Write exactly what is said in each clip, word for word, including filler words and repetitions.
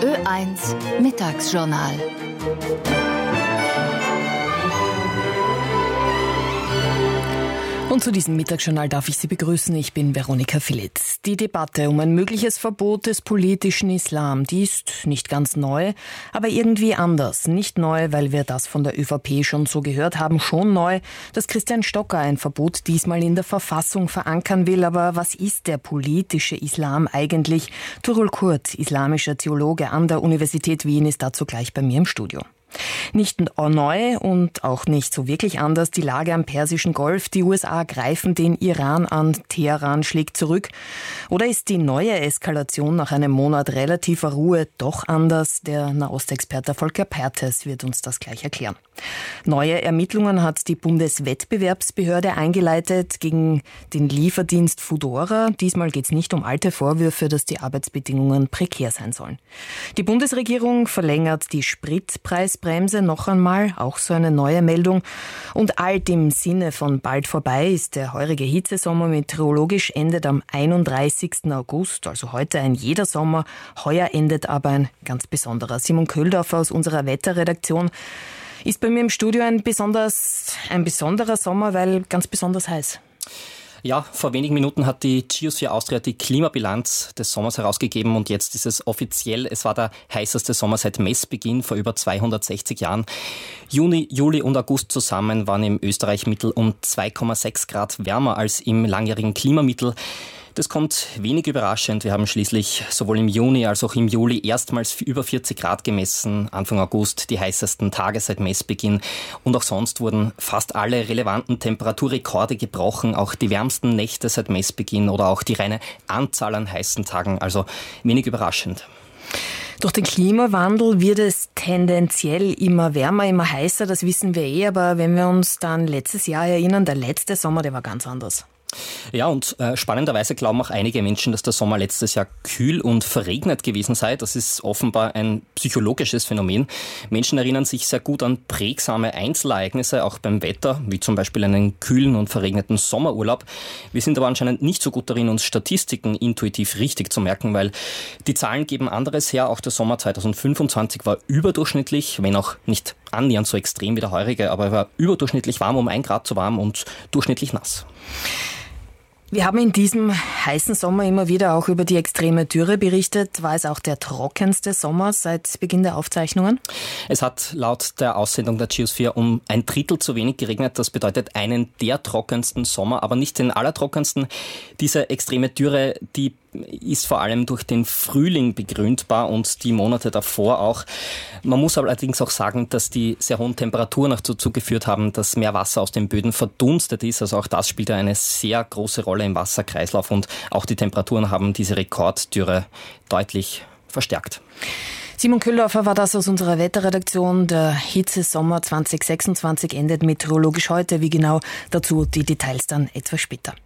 Ö eins Mittagsjournal. Und zu diesem Mittagsjournal darf ich Sie begrüßen. Ich bin Veronika Philitz. Die Debatte um ein mögliches Verbot des politischen Islam, die ist nicht ganz neu, aber irgendwie anders. Nicht neu, weil wir das von der ÖVP schon so gehört haben, schon neu, dass Christian Stocker ein Verbot diesmal in der Verfassung verankern will. Aber was ist der politische Islam eigentlich? Tuğrul Kurt, islamischer Theologe an der Universität Wien, ist dazu gleich bei mir im Studio. Nicht neu und auch nicht so wirklich anders die Lage am Persischen Golf. Die U S A greifen den Iran an, Teheran schlägt zurück. Oder ist die neue Eskalation nach einem Monat relativer Ruhe doch anders? Der Nahostexperte Volker Perthes wird uns das gleich erklären. Neue Ermittlungen hat die Bundeswettbewerbsbehörde eingeleitet gegen den Lieferdienst Foodora. Diesmal geht es nicht um alte Vorwürfe, dass die Arbeitsbedingungen prekär sein sollen. Die Bundesregierung verlängert die Spritpreisbremse noch einmal, auch so eine neue Meldung. Und alt im Sinne von bald vorbei ist der heurige Hitzesommer. Meteorologisch endet am einunddreißigsten August, also heute ein jeder Sommer. Heuer endet aber ein ganz besonderer. Simon Köhldorfer aus unserer Wetterredaktion ist bei mir im Studio ein besonders, ein besonderer Sommer, weil ganz besonders heiß. Ja, vor wenigen Minuten hat die Geosphere Austria die Klimabilanz des Sommers herausgegeben und jetzt ist es offiziell. Es war der heißeste Sommer seit Messbeginn vor über zweihundertsechzig Jahren. Juni, Juli und August zusammen waren im Österreich-Mittel um zwei Komma sechs Grad wärmer als im langjährigen Klimamittel. Das kommt wenig überraschend. Wir haben schließlich sowohl im Juni als auch im Juli erstmals über vierzig Grad gemessen. Anfang August die heißesten Tage seit Messbeginn. Und auch sonst wurden fast alle relevanten Temperaturrekorde gebrochen. Auch die wärmsten Nächte seit Messbeginn oder auch die reine Anzahl an heißen Tagen. Also wenig überraschend. Durch den Klimawandel wird es tendenziell immer wärmer, immer heißer. Das wissen wir eh. Aber wenn wir uns dann letztes Jahr erinnern, der letzte Sommer, der war ganz anders. Ja, und äh, spannenderweise glauben auch einige Menschen, dass der Sommer letztes Jahr kühl und verregnet gewesen sei. Das ist offenbar ein psychologisches Phänomen. Menschen erinnern sich sehr gut an prägsame Einzelereignisse, auch beim Wetter, wie zum Beispiel einen kühlen und verregneten Sommerurlaub. Wir sind aber anscheinend nicht so gut darin, uns Statistiken intuitiv richtig zu merken, weil die Zahlen geben anderes her. Auch der Sommer zweitausendfünfundzwanzig war überdurchschnittlich, wenn auch nicht annähernd so extrem wie der heurige, aber er war überdurchschnittlich warm, um ein Grad zu warm und durchschnittlich nass. Wir haben in diesem heißen Sommer immer wieder auch über die extreme Dürre berichtet. War es auch der trockenste Sommer seit Beginn der Aufzeichnungen? Es hat laut der Aussendung der Geosphere um ein Drittel zu wenig geregnet. Das bedeutet einen der trockensten Sommer, aber nicht den allertrockensten. Diese extreme Dürre, die ist vor allem durch den Frühling begründbar und die Monate davor auch. Man muss allerdings auch sagen, dass die sehr hohen Temperaturen auch dazu geführt haben, dass mehr Wasser aus den Böden verdunstet ist. Also auch das spielt eine sehr große Rolle im Wasserkreislauf und auch die Temperaturen haben diese Rekorddürre deutlich verstärkt. Simon Köhldorfer war das aus unserer Wetterredaktion. Der Hitzesommer zweitausendsechsundzwanzig endet meteorologisch heute. Wie genau, dazu die Details dann etwas später.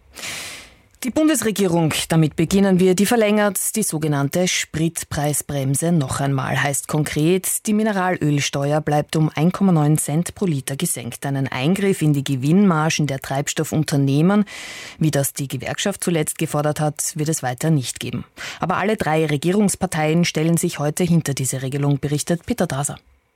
Die Bundesregierung, damit beginnen wir, die verlängert die sogenannte Spritpreisbremse noch einmal. Heißt konkret, die Mineralölsteuer bleibt um eins Komma neun Cent pro Liter gesenkt. Einen Eingriff in die Gewinnmargen der Treibstoffunternehmen, wie das die Gewerkschaft zuletzt gefordert hat, wird es weiter nicht geben. Aber alle drei Regierungsparteien stellen sich heute hinter diese Regelung, berichtet Peter Daser.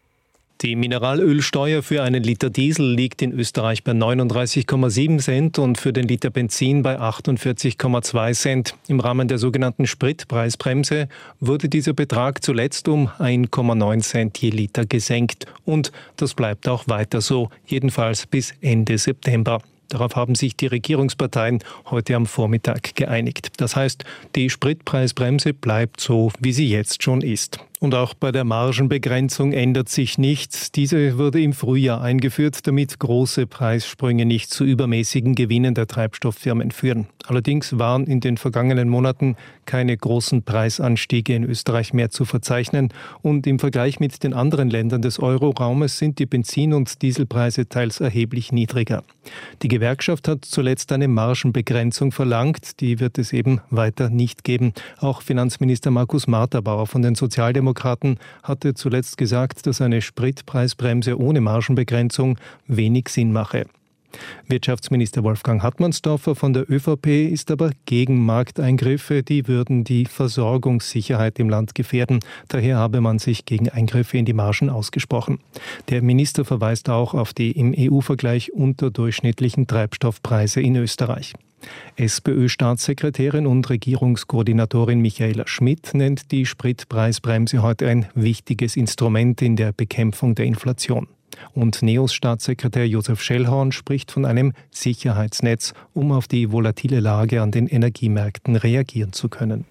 Die Mineralölsteuer für einen Liter Diesel liegt in Österreich bei neununddreißig Komma sieben Cent und für den Liter Benzin bei achtundvierzig Komma zwei Cent. Im Rahmen der sogenannten Spritpreisbremse wurde dieser Betrag zuletzt um eins Komma neun Cent je Liter gesenkt. Und das bleibt auch weiter so, jedenfalls bis Ende September. Darauf haben sich die Regierungsparteien heute am Vormittag geeinigt. Das heißt, die Spritpreisbremse bleibt so, wie sie jetzt schon ist. Und auch bei der Margenbegrenzung ändert sich nichts. Diese wurde im Frühjahr eingeführt, damit große Preissprünge nicht zu übermäßigen Gewinnen der Treibstofffirmen führen. Allerdings waren in den vergangenen Monaten keine großen Preisanstiege in Österreich mehr zu verzeichnen. Und im Vergleich mit den anderen Ländern des Euro-Raumes sind die Benzin- und Dieselpreise teils erheblich niedriger. Die Gewerkschaft hat zuletzt eine Margenbegrenzung verlangt. Die wird es eben weiter nicht geben. Auch Finanzminister Markus Marterbauer von den Sozialdemokraten hatte zuletzt gesagt, dass eine Spritpreisbremse ohne Margenbegrenzung wenig Sinn mache. Wirtschaftsminister Wolfgang Hartmannsdorfer von der ÖVP ist aber gegen Markteingriffe, die würden die Versorgungssicherheit im Land gefährden. Daher habe man sich gegen Eingriffe in die Margen ausgesprochen. Der Minister verweist auch auf die im E U-Vergleich unterdurchschnittlichen Treibstoffpreise in Österreich. SPÖ-Staatssekretärin und Regierungskoordinatorin Michaela Schmidt nennt die Spritpreisbremse heute ein wichtiges Instrument in der Bekämpfung der Inflation. Und NEOS-Staatssekretär Josef Schellhorn spricht von einem Sicherheitsnetz, um auf die volatile Lage an den Energiemärkten reagieren zu können.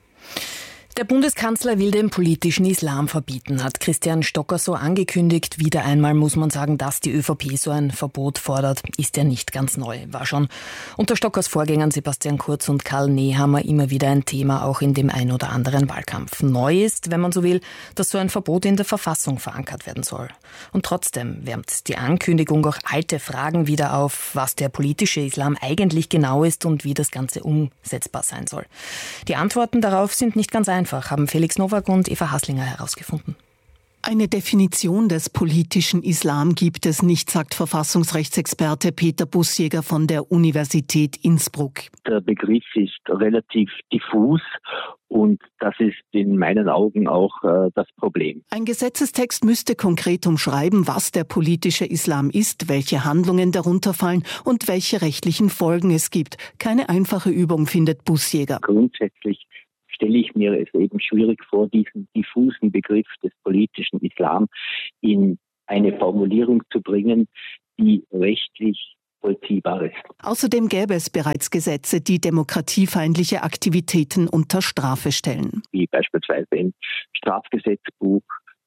Der Bundeskanzler will den politischen Islam verbieten, hat Christian Stocker so angekündigt. Wieder einmal muss man sagen, dass die ÖVP so ein Verbot fordert, ist ja nicht ganz neu. War schon unter Stockers Vorgängern Sebastian Kurz und Karl Nehammer immer wieder ein Thema, auch in dem ein oder anderen Wahlkampf. Neu ist, wenn man so will, dass so ein Verbot in der Verfassung verankert werden soll. Und trotzdem wärmt die Ankündigung auch alte Fragen wieder auf, was der politische Islam eigentlich genau ist und wie das Ganze umsetzbar sein soll. Die Antworten darauf sind nicht ganz einfach. Einfach, haben Felix Nowak und Eva Haslinger herausgefunden. Eine Definition des politischen Islam gibt es nicht, sagt Verfassungsrechtsexperte Peter Bussjäger von der Universität Innsbruck. Der Begriff ist relativ diffus und das ist in meinen Augen auch äh, das Problem. Ein Gesetzestext müsste konkret umschreiben, was der politische Islam ist, welche Handlungen darunter fallen und welche rechtlichen Folgen es gibt. Keine einfache Übung, findet Bussjäger. Grundsätzlich stelle ich mir es eben schwierig vor, diesen diffusen Begriff des politischen Islam in eine Formulierung zu bringen, die rechtlich vollziehbar ist. Außerdem gäbe es bereits Gesetze, die demokratiefeindliche Aktivitäten unter Strafe stellen. Wie beispielsweise im Strafgesetzbuch,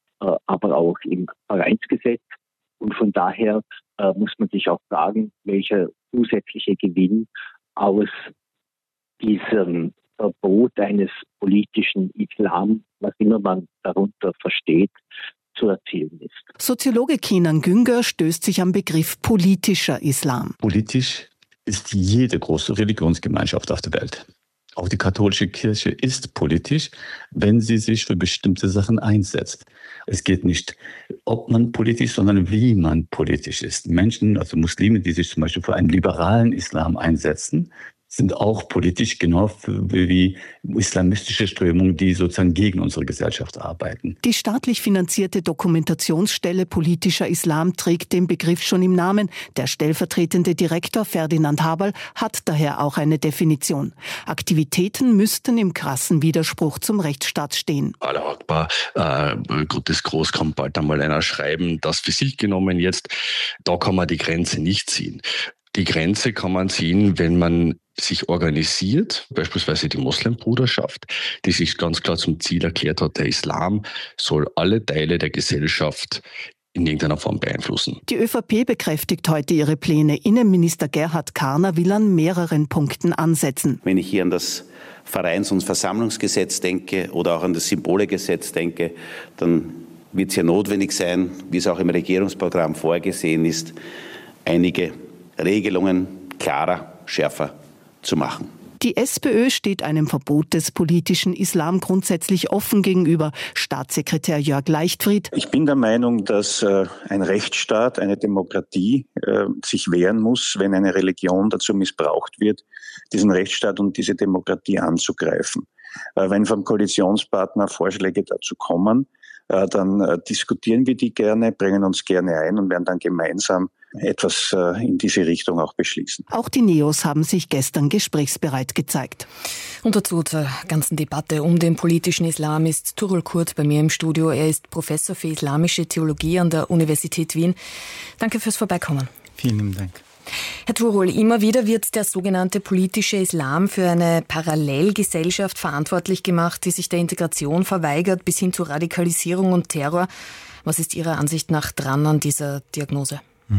aber auch im Vereinsgesetz. Und von daher muss man sich auch fragen, welcher zusätzliche Gewinn aus diesem Verbot eines politischen Islam, was immer man darunter versteht, zu erzielen ist. Soziologe Kenan Günger stößt sich am Begriff politischer Islam. Politisch ist jede große Religionsgemeinschaft auf der Welt. Auch die katholische Kirche ist politisch, wenn sie sich für bestimmte Sachen einsetzt. Es geht nicht, ob man politisch, sondern wie man politisch ist. Menschen, also Muslime, die sich zum Beispiel für einen liberalen Islam einsetzen, sind auch politisch, genau wie islamistische Strömungen, die sozusagen gegen unsere Gesellschaft arbeiten. Die staatlich finanzierte Dokumentationsstelle Politischer Islam trägt den Begriff schon im Namen. Der stellvertretende Direktor Ferdinand Haberl hat daher auch eine Definition. Aktivitäten müssten im krassen Widerspruch zum Rechtsstaat stehen. Allah Akbar, äh, Gottes Groß kann bald einmal einer schreiben, das für sich genommen jetzt, da kann man die Grenze nicht ziehen. Die Grenze kann man ziehen, wenn man sich organisiert, beispielsweise die Moslembruderschaft, die sich ganz klar zum Ziel erklärt hat, der Islam soll alle Teile der Gesellschaft in irgendeiner Form beeinflussen. Die ÖVP bekräftigt heute ihre Pläne. Innenminister Gerhard Karner will an mehreren Punkten ansetzen. Wenn ich hier an das Vereins- und Versammlungsgesetz denke oder auch an das Symbolegesetz denke, dann wird es ja notwendig sein, wie es auch im Regierungsprogramm vorgesehen ist, einige Regelungen klarer, schärfer zu machen. Die SPÖ steht einem Verbot des politischen Islam grundsätzlich offen gegenüber. Staatssekretär Jörg Leichtfried. Ich bin der Meinung, dass äh, ein Rechtsstaat, eine Demokratie äh, sich wehren muss, wenn eine Religion dazu missbraucht wird, diesen Rechtsstaat und diese Demokratie anzugreifen. Äh, wenn vom Koalitionspartner Vorschläge dazu kommen, äh, dann äh, diskutieren wir die gerne, bringen uns gerne ein und werden dann gemeinsam etwas äh, in diese Richtung auch beschließen. Auch die Neos haben sich gestern gesprächsbereit gezeigt. Und dazu zur ganzen Debatte um den politischen Islam ist Turul Kurt bei mir im Studio. Er ist Professor für islamische Theologie an der Universität Wien. Danke fürs Vorbeikommen. Vielen lieben Dank. Herr Turul, immer wieder wird der sogenannte politische Islam für eine Parallelgesellschaft verantwortlich gemacht, die sich der Integration verweigert, bis hin zu Radikalisierung und Terror. Was ist Ihrer Ansicht nach dran an dieser Diagnose?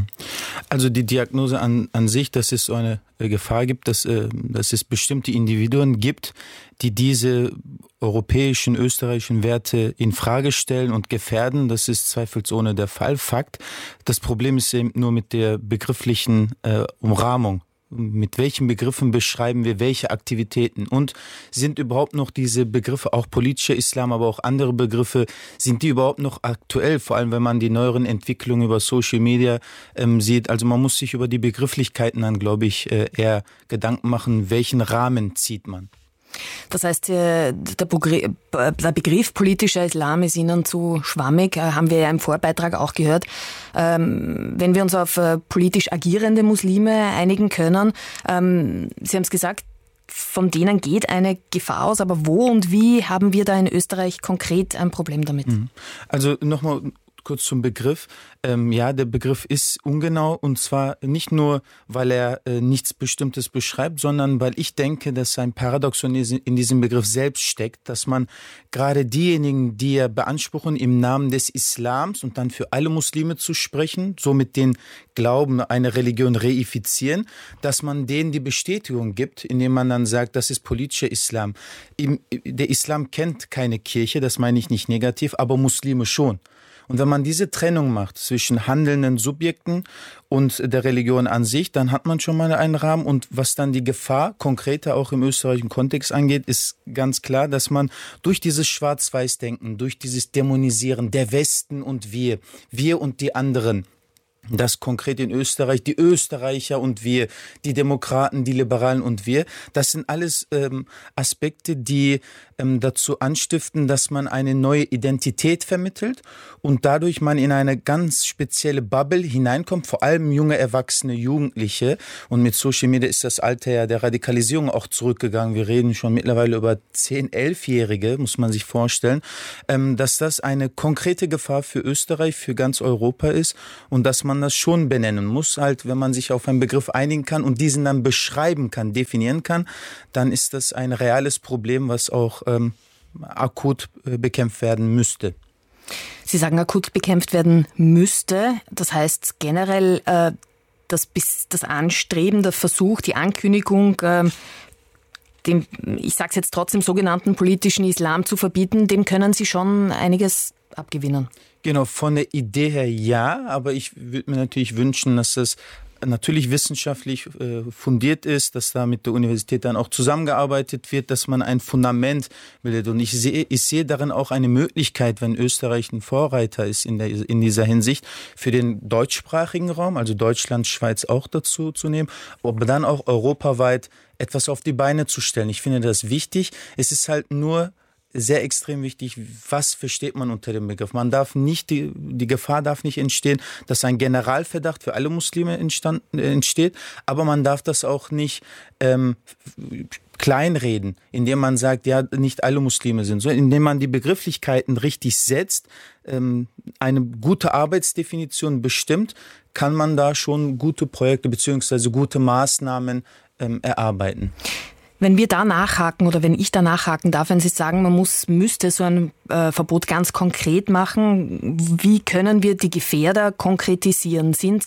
Also die Diagnose an, an sich, dass es so eine äh, Gefahr gibt, dass, äh, dass es bestimmte Individuen gibt, die diese europäischen, österreichischen Werte in Frage stellen und gefährden, das ist zweifelsohne der Fall. Fakt. Das Problem ist eben nur mit der begrifflichen äh, Umrahmung Mit welchen Begriffen beschreiben wir welche Aktivitäten? Und sind überhaupt noch diese Begriffe, auch politischer Islam, aber auch andere Begriffe, sind die überhaupt noch aktuell? Vor allem, wenn man die neueren Entwicklungen über Social Media ähm, sieht. Also man muss sich über die Begrifflichkeiten dann, glaube ich, äh, eher Gedanken machen, welchen Rahmen zieht man. Das heißt, der Begriff politischer Islam ist Ihnen zu schwammig, haben wir ja im Vorbeitrag auch gehört. Wenn wir uns auf politisch agierende Muslime einigen können, Sie haben es gesagt, von denen geht eine Gefahr aus, aber wo und wie haben wir da in Österreich konkret ein Problem damit? Also nochmal kurz zum Begriff. Ähm, ja, der Begriff ist ungenau und zwar nicht nur, weil er äh, nichts Bestimmtes beschreibt, sondern weil ich denke, dass ein Paradoxon in diesem Begriff selbst steckt, dass man gerade diejenigen, die er beanspruchen, im Namen des Islams und dann für alle Muslime zu sprechen, somit den Glauben, eine Religion reifizieren, dass man denen die Bestätigung gibt, indem man dann sagt, das ist politischer Islam. Im, der Islam kennt keine Kirche, das meine ich nicht negativ, aber Muslime schon. Und wenn man diese Trennung macht zwischen handelnden Subjekten und der Religion an sich, dann hat man schon mal einen Rahmen. Und was dann die Gefahr konkreter auch im österreichischen Kontext angeht, ist ganz klar, dass man durch dieses Schwarz-Weiß-Denken, durch dieses Dämonisieren der Westen und wir, wir und die anderen, das konkret in Österreich, die Österreicher und wir, die Demokraten, die Liberalen und wir, das sind alles ähm, Aspekte, die ähm, dazu anstiften, dass man eine neue Identität vermittelt und dadurch man in eine ganz spezielle Bubble hineinkommt, vor allem junge Erwachsene, Jugendliche. Und mit Social Media ist das Alter ja der Radikalisierung auch zurückgegangen. Wir reden schon mittlerweile über zehn-, elfjährige, muss man sich vorstellen, ähm, dass das eine konkrete Gefahr für Österreich, für ganz Europa ist und dass man das schon benennen muss, halt, wenn man sich auf einen Begriff einigen kann und diesen dann beschreiben kann, definieren kann, dann ist das ein reales Problem, was auch ähm, akut äh, bekämpft werden müsste. Sie sagen, akut bekämpft werden müsste. Das heißt generell äh, das, das Anstreben, der Versuch, die Ankündigung, äh, dem, ich sage es jetzt trotzdem, sogenannten politischen Islam zu verbieten, dem können Sie schon einiges abgewinnen. Genau, von der Idee her ja, aber ich würde mir natürlich wünschen, dass das natürlich wissenschaftlich äh, fundiert ist, dass da mit der Universität dann auch zusammengearbeitet wird, dass man ein Fundament bildet. Und ich sehe, ich sehe darin auch eine Möglichkeit, wenn Österreich ein Vorreiter ist in, der, in dieser Hinsicht, für den deutschsprachigen Raum, also Deutschland, Schweiz auch dazu zu nehmen, aber dann auch europaweit etwas auf die Beine zu stellen. Ich finde das wichtig. Es ist halt nur sehr extrem wichtig, was versteht man unter dem Begriff. Man darf nicht, die, die Gefahr darf nicht entstehen, dass ein Generalverdacht für alle Muslime entstand, äh, entsteht, aber man darf das auch nicht ähm, kleinreden, indem man sagt, ja, nicht alle Muslime sind, so, indem man die Begrifflichkeiten richtig setzt, ähm, eine gute Arbeitsdefinition bestimmt, kann man da schon gute Projekte bzw. gute Maßnahmen ähm, erarbeiten. Wenn wir da nachhaken oder wenn ich da nachhaken darf, wenn Sie sagen, man muss, müsste so ein äh, Verbot ganz konkret machen, wie können wir die Gefährder konkretisieren? Sind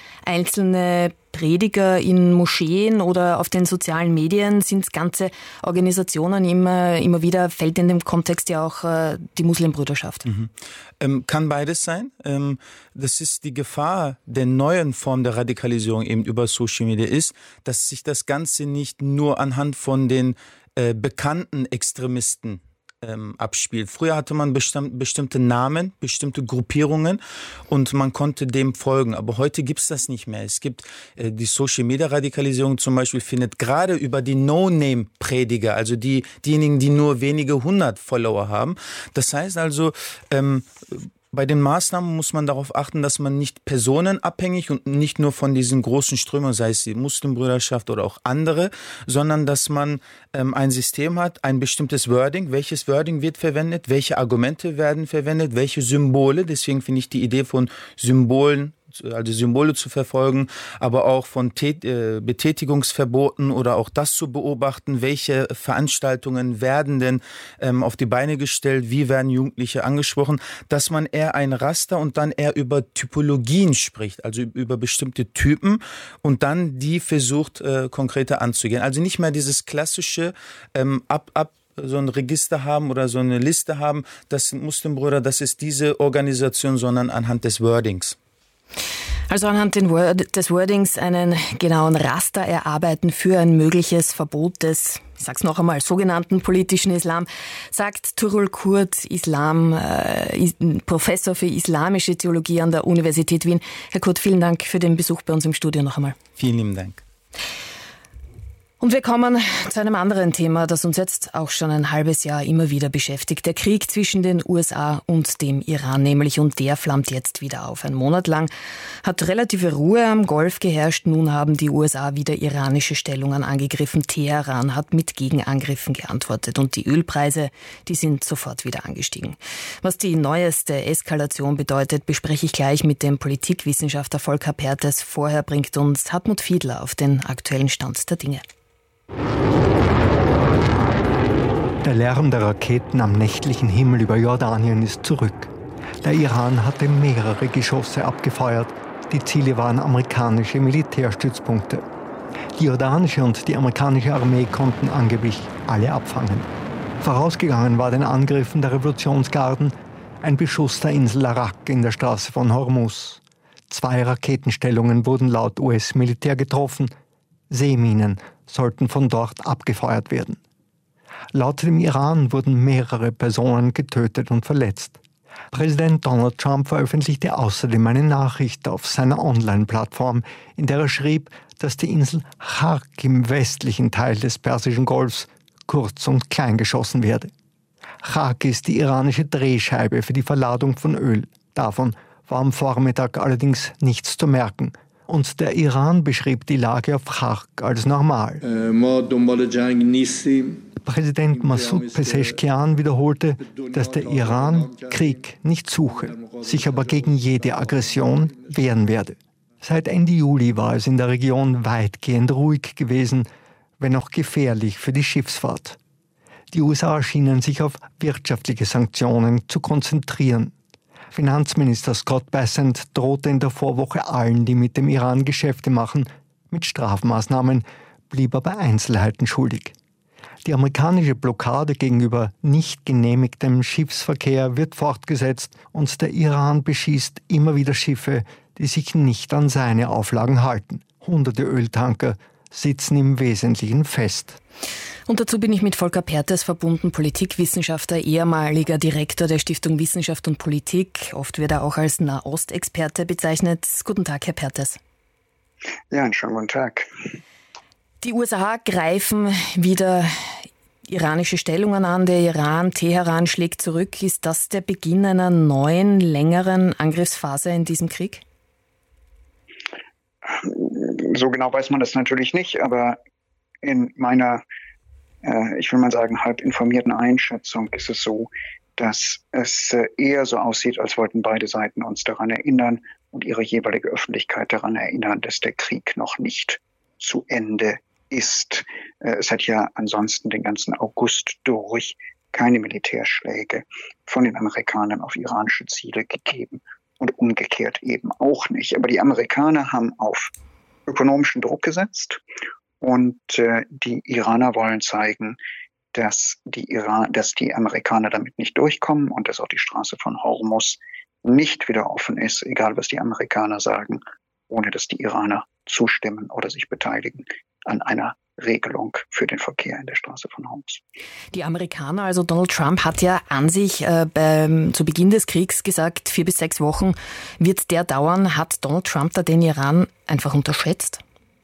einzelne Prediger in Moscheen oder auf den sozialen Medien, sind es ganze Organisationen, immer, immer wieder fällt in dem Kontext ja auch äh, die Muslimbrüderschaft. Mhm. Ähm, kann beides sein. Ähm, das ist die Gefahr der neuen Form der Radikalisierung eben über Social Media ist, dass sich das Ganze nicht nur anhand von den äh, bekannten Extremisten Ähm, abspielt. Früher hatte man bestimm- bestimmte Namen, bestimmte Gruppierungen und man konnte dem folgen. Aber heute gibt's das nicht mehr. Es gibt äh, die Social-Media-Radikalisierung zum Beispiel findet gerade über die No-Name-Prediger, also die diejenigen, die nur wenige hundert Follower haben. Das heißt also, ähm, bei den Maßnahmen muss man darauf achten, dass man nicht personenabhängig und nicht nur von diesen großen Strömungen, sei es die Muslimbrüderschaft oder auch andere, sondern dass man ähm, ein System hat, ein bestimmtes Wording. Welches Wording wird verwendet? Welche Argumente werden verwendet? Welche Symbole? Deswegen finde ich die Idee von Symbolen, also Symbole zu verfolgen, aber auch von Tät- äh, Betätigungsverboten oder auch das zu beobachten, welche Veranstaltungen werden denn ähm, auf die Beine gestellt, wie werden Jugendliche angesprochen, dass man eher ein Raster und dann eher über Typologien spricht, also über bestimmte Typen und dann die versucht äh, konkreter anzugehen. Also nicht mehr dieses klassische ähm, ab, ab so ein Register haben oder so eine Liste haben, das sind Muslimbrüder, das ist diese Organisation, sondern anhand des Wordings. Also anhand des Wordings einen genauen Raster erarbeiten für ein mögliches Verbot des, ich sag's noch einmal, sogenannten politischen Islam, sagt Tuğrul Kurt, Islam, äh, Professor für islamische Theologie an der Universität Wien. Herr Kurt, vielen Dank für den Besuch bei uns im Studio noch einmal. Vielen lieben Dank. Und wir kommen zu einem anderen Thema, das uns jetzt auch schon ein halbes Jahr immer wieder beschäftigt. Der Krieg zwischen den U S A und dem Iran nämlich, und der flammt jetzt wieder auf. Ein Monat lang hat relative Ruhe am Golf geherrscht. Nun haben die U S A wieder iranische Stellungen angegriffen. Teheran hat mit Gegenangriffen geantwortet und die Ölpreise, die sind sofort wieder angestiegen. Was die neueste Eskalation bedeutet, bespreche ich gleich mit dem Politikwissenschaftler Volker Perthes. Vorher bringt uns Hartmut Fiedler auf den aktuellen Stand der Dinge. Der Lärm der Raketen am nächtlichen Himmel über Jordanien ist zurück. Der Iran hatte mehrere Geschosse abgefeuert. Die Ziele waren amerikanische Militärstützpunkte. Die jordanische und die amerikanische Armee konnten angeblich alle abfangen. Vorausgegangen war den Angriffen der Revolutionsgarden ein Beschuss der Insel Arak in der Straße von Hormuz. Zwei Raketenstellungen wurden laut U S-Militär getroffen. Seeminen sollten von dort abgefeuert werden. Laut dem Iran wurden mehrere Personen getötet und verletzt. Präsident Donald Trump veröffentlichte außerdem eine Nachricht auf seiner Online-Plattform, in der er schrieb, dass die Insel Chark im westlichen Teil des Persischen Golfs kurz und klein geschossen werde. Chark ist die iranische Drehscheibe für die Verladung von Öl. Davon war am Vormittag allerdings nichts zu merken. Und der Iran beschrieb die Lage auf Chark als normal. Präsident Massoud Pezeshkian wiederholte, dass der Iran Krieg nicht suche, sich aber gegen jede Aggression wehren werde. Seit Ende Juli war es in der Region weitgehend ruhig gewesen, wenn auch gefährlich für die Schiffsfahrt. Die U S A schienen sich auf wirtschaftliche Sanktionen zu konzentrieren. Finanzminister Scott Bessent drohte in der Vorwoche allen, die mit dem Iran Geschäfte machen, mit Strafmaßnahmen, blieb aber Einzelheiten schuldig. Die amerikanische Blockade gegenüber nicht genehmigtem Schiffsverkehr wird fortgesetzt und der Iran beschießt immer wieder Schiffe, die sich nicht an seine Auflagen halten. Hunderte Öltanker sitzen im Wesentlichen fest. Und dazu bin ich mit Volker Perthes verbunden, Politikwissenschaftler, ehemaliger Direktor der Stiftung Wissenschaft und Politik. Oft wird er auch als Nahostexperte bezeichnet. Guten Tag, Herr Perthes. Ja, einen schönen guten Tag. Die U S A greifen wieder iranische Stellungen an. Der Iran, Teheran schlägt zurück. Ist das der Beginn einer neuen, längeren Angriffsphase in diesem Krieg? So genau weiß man das natürlich nicht, aber in meiner, äh, ich will mal sagen, halb informierten Einschätzung ist es so, dass es äh, eher so aussieht, als wollten beide Seiten uns daran erinnern und ihre jeweilige Öffentlichkeit daran erinnern, dass der Krieg noch nicht zu Ende ist. Äh, es hat ja ansonsten den ganzen August durch keine Militärschläge von den Amerikanern auf iranische Ziele gegeben und umgekehrt eben auch nicht. Aber die Amerikaner haben auf ökonomischen Druck gesetzt. Und äh, die Iraner wollen zeigen, dass die, Iran, dass die Amerikaner damit nicht durchkommen und dass auch die Straße von Hormuz nicht wieder offen ist, egal was die Amerikaner sagen, ohne dass die Iraner zustimmen oder sich beteiligen an einer Regelung für den Verkehr in der Straße von Hormuz. Die Amerikaner, also Donald Trump, hat ja an sich äh, beim, zu Beginn des Kriegs gesagt, vier bis sechs Wochen wird der dauern. Hat Donald Trump da den Iran einfach unterschätzt?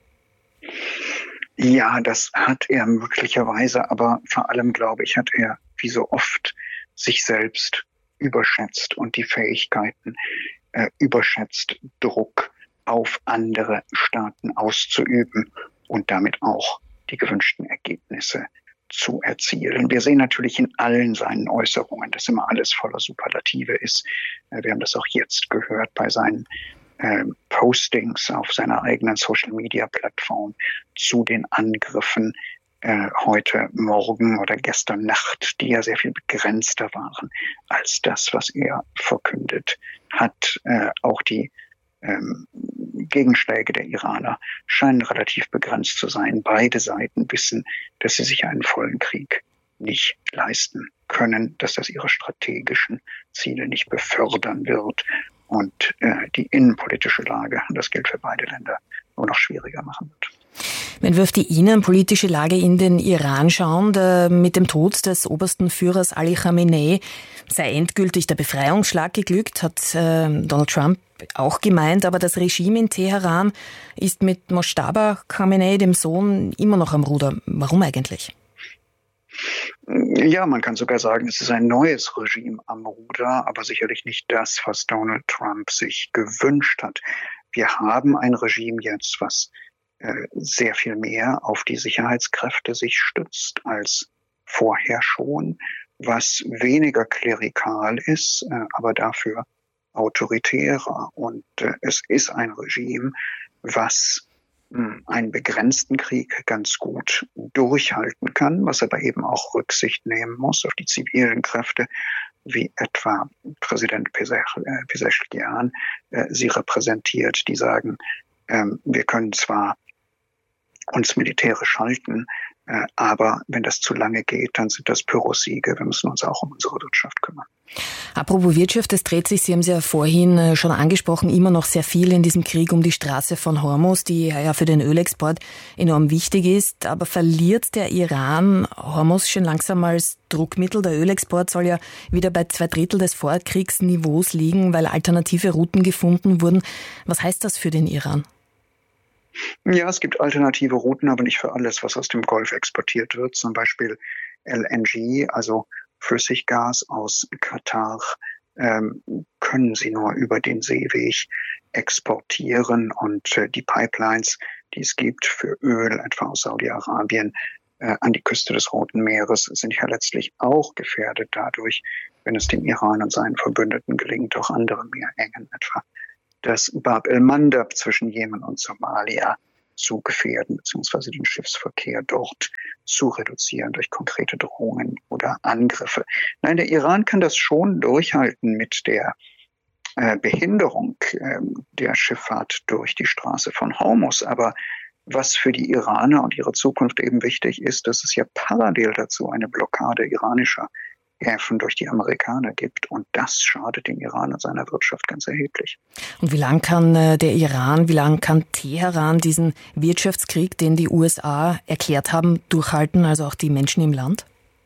Ja, das hat er möglicherweise, aber vor allem, glaube ich, hat er, wie so oft, sich selbst überschätzt und die Fähigkeiten äh, überschätzt, Druck auf andere Staaten auszuüben und damit auch die gewünschten Ergebnisse zu erzielen. Wir sehen natürlich in allen seinen Äußerungen, dass immer alles voller Superlative ist. Äh, wir haben das auch jetzt gehört bei seinen Äh, Postings auf seiner eigenen Social-Media-Plattform zu den Angriffen äh, heute Morgen oder gestern Nacht, die ja sehr viel begrenzter waren als das, was er verkündet hat. Äh, auch die ähm, Gegenschläge der Iraner scheinen relativ begrenzt zu sein. Beide Seiten wissen, dass sie sich einen vollen Krieg nicht leisten können, dass das ihre strategischen Ziele nicht befördern wird. und äh, die innenpolitische Lage, und das gilt für beide Länder, nur noch schwieriger machen wird. Wenn wir auf die innenpolitische Lage in den Iran schauen, der, mit dem Tod des obersten Führers Ali Khamenei sei endgültig der Befreiungsschlag geglückt, hat äh, Donald Trump auch gemeint, aber das Regime in Teheran ist mit Mojtaba Khamenei, dem Sohn, immer noch am Ruder. Warum eigentlich? Ja, man kann sogar sagen, es ist ein neues Regime am Ruder, aber sicherlich nicht das, was Donald Trump sich gewünscht hat. Wir haben ein Regime jetzt, was äh, sehr viel mehr auf die Sicherheitskräfte sich stützt als vorher schon, was weniger klerikal ist, äh, aber dafür autoritärer. Und äh, es ist ein Regime, was mh, einen begrenzten Krieg ganz gut durchhalten kann, was aber eben auch Rücksicht nehmen muss auf die zivilen Kräfte, wie etwa Präsident Pezeshkian äh, sie repräsentiert, die sagen, äh, wir können zwar uns militärisch halten, äh, aber wenn das zu lange geht, dann sind das Pyrrhussiege. Wir müssen uns auch um unsere Wirtschaft kümmern. Apropos Wirtschaft, es dreht sich, Sie haben es ja vorhin schon angesprochen, immer noch sehr viel in diesem Krieg um die Straße von Hormuz, die ja für den Ölexport enorm wichtig ist. Aber verliert der Iran Hormuz schon langsam als Druckmittel? Der Ölexport soll ja wieder bei zwei Drittel des Vorkriegsniveaus liegen, weil alternative Routen gefunden wurden. Was heißt das für den Iran? Ja, es gibt alternative Routen, aber nicht für alles, was aus dem Golf exportiert wird. Zum Beispiel L N G, also Flüssiggas aus Katar, ähm, können sie nur über den Seeweg exportieren. Und äh, die Pipelines, die es gibt für Öl, etwa aus Saudi-Arabien, äh, an die Küste des Roten Meeres, sind ja letztlich auch gefährdet dadurch, wenn es dem Iran und seinen Verbündeten gelingt, auch andere Meerengen, etwa das Bab el-Mandab zwischen Jemen und Somalia zu gefährden, beziehungsweise den Schiffsverkehr dort zu reduzieren durch konkrete Drohungen oder Angriffe. Nein, der Iran kann das schon durchhalten mit der äh, Behinderung äh, der Schifffahrt durch die Straße von Hormuz. Aber was für die Iraner und ihre Zukunft eben wichtig ist, dass es ja parallel dazu eine Blockade iranischer Häfen durch die Amerikaner gibt. Und das schadet dem Iran und seiner Wirtschaft ganz erheblich. Und wie lange kann der Iran, wie lange kann Teheran diesen Wirtschaftskrieg, den die U S A erklärt haben, durchhalten, also auch die Menschen im Land?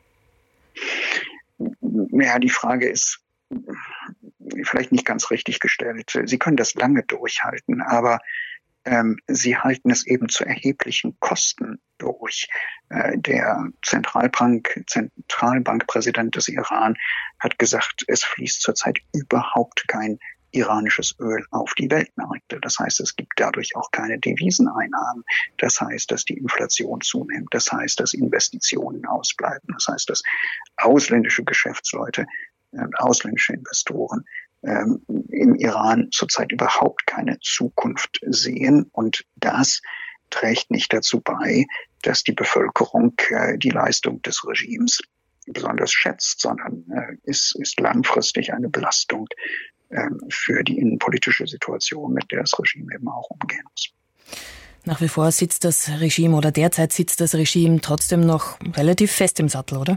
Ja, die Frage ist vielleicht nicht ganz richtig gestellt. Sie können das lange durchhalten, aber Ähm, sie halten es eben zu erheblichen Kosten durch. Äh, der Zentralbank, Zentralbankpräsident des Iran hat gesagt, es fließt zurzeit überhaupt kein iranisches Öl auf die Weltmärkte. Das heißt, es gibt dadurch auch keine Deviseneinnahmen. Das heißt, dass die Inflation zunimmt. Das heißt, dass Investitionen ausbleiben. Das heißt, dass ausländische Geschäftsleute, äh, ausländische Investoren Ähm, im Iran zurzeit überhaupt keine Zukunft sehen. Und das trägt nicht dazu bei, dass die Bevölkerung äh, die Leistung des Regimes besonders schätzt, sondern äh, ist, ist langfristig eine Belastung äh, für die innenpolitische Situation, mit der das Regime eben auch umgehen muss. Nach wie vor sitzt das Regime oder derzeit sitzt das Regime trotzdem noch relativ fest im Sattel, oder?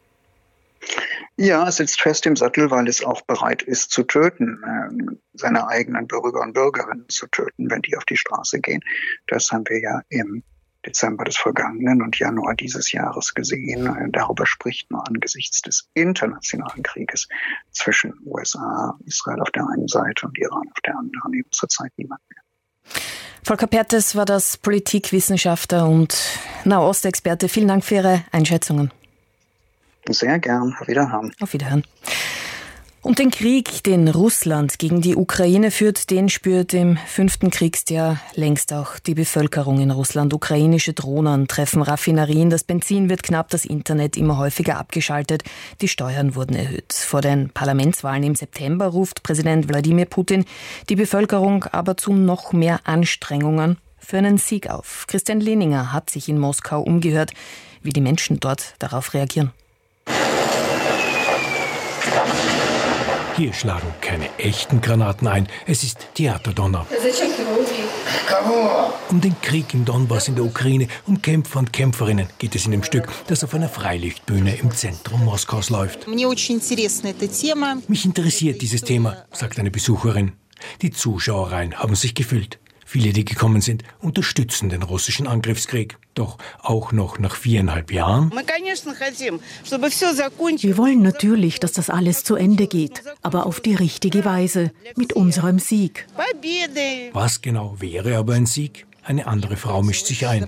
Ja, es sitzt fest im Sattel, weil es auch bereit ist zu töten, äh, seine eigenen Bürger und Bürgerinnen zu töten, wenn die auf die Straße gehen. Das haben wir ja im Dezember des vergangenen und Januar dieses Jahres gesehen. Äh, darüber spricht man angesichts des internationalen Krieges zwischen U S A, Israel auf der einen Seite und Iran auf der anderen eben zurzeit niemand mehr. Volker Perthes war das Politikwissenschaftler und Nahostexperte. Vielen Dank für Ihre Einschätzungen. Sehr gern. Auf Wiederhören. Auf Wiederhören. Und den Krieg, den Russland gegen die Ukraine führt, den spürt im fünften Kriegsjahr längst auch die Bevölkerung in Russland. Ukrainische Drohnen treffen Raffinerien, das Benzin wird knapp, das Internet immer häufiger abgeschaltet, die Steuern wurden erhöht. Vor den Parlamentswahlen im September ruft Präsident Wladimir Putin die Bevölkerung aber zu noch mehr Anstrengungen für einen Sieg auf. Christian Lehninger hat sich in Moskau umgehört, wie die Menschen dort darauf reagieren. Hier schlagen keine echten Granaten ein, es ist Theaterdonner. Um den Krieg im Donbass in der Ukraine, um Kämpfer und Kämpferinnen geht es in dem Stück, das auf einer Freilichtbühne im Zentrum Moskaus läuft. Mich interessiert dieses Thema, sagt eine Besucherin. Die Zuschauerreihen haben sich gefüllt. Viele, die gekommen sind, unterstützen den russischen Angriffskrieg. Doch auch noch nach viereinhalb Jahren. Wir wollen natürlich, dass das alles zu Ende geht, aber auf die richtige Weise, mit unserem Sieg. Was genau wäre aber ein Sieg? Eine andere Frau mischt sich ein.